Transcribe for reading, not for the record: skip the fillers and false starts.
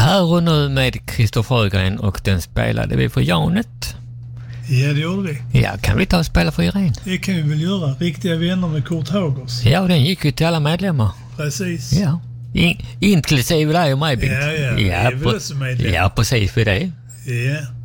Här och nu med Christopher Sjögren och den spelade vi för Janet. Ja, det gjorde vi. Ja, kan vi ta och spela för Irene? Det kan vi väl göra. Riktiga vänner med Kurt Hagers. Ja, den gick ju till alla medlemmar. Precis. Ja. Inklusive dig och mig, Bengt. Ja, det är väl också medlemmar. Ja, precis för det. Ja.